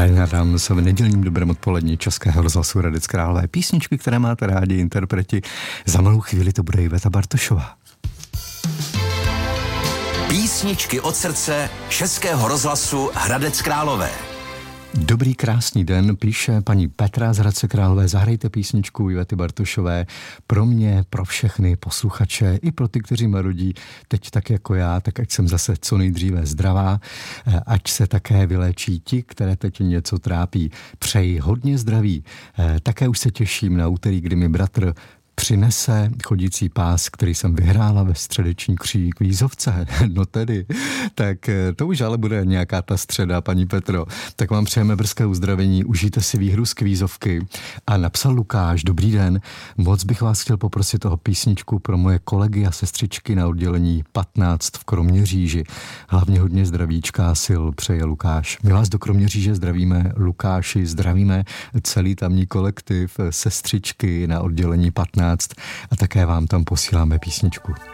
Nadám se v nedělním dobrém odpolední Českého rozhlasu Hradec Králové. Písničky, které máte rádi, interpreti. Za malou chvíli to bude Iveta Bartošová. Písničky od srdce Českého rozhlasu Hradec Králové. Dobrý, krásný den, píše paní Petra z Hradce Králové. Zahrajte písničku Ivety Bartošové pro mě, pro všechny posluchače, i pro ty, kteří marodí teď tak jako já, tak ať jsem zase co nejdříve zdravá, ať se také vyléčí ti, které teď něco trápí. Přeji hodně zdraví. Také už se těším na úterý, kdy mi bratr přinese chodící pás, který jsem vyhrála ve středeční kvízovce. No tedy, tak to už ale bude nějaká ta středa, paní Petro. Tak vám přejeme brzké uzdravení, užijte si výhru z kvízovky. A napsal Lukáš, dobrý den, moc bych vás chtěl poprosit o písničku pro moje kolegy a sestřičky na oddělení 15 v Kroměříži. Hlavně hodně zdravíčka a sil přeje Lukáš. My vás do Kroměříže zdravíme, Lukáši, zdravíme celý tamní kolektiv, sestřičky na oddělení 15 a také vám tam posíláme písničku.